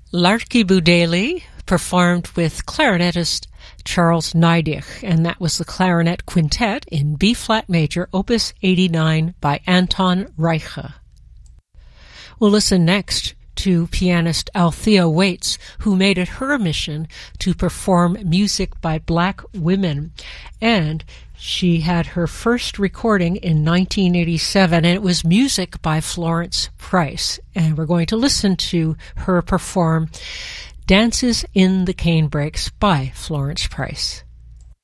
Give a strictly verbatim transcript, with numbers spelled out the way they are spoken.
L'Archiboudelli performed with clarinetist Charles Neidich, and that was the Clarinet Quintet in B-flat major, Opus eighty-nine by Anton Reicha. We'll listen next to pianist Althea Waits, who made it her mission to perform music by black women, and she had her first recording in nineteen eighty-seven, and it was music by Florence Price. And we're going to listen to her perform Dances in the Canebrakes by Florence Price.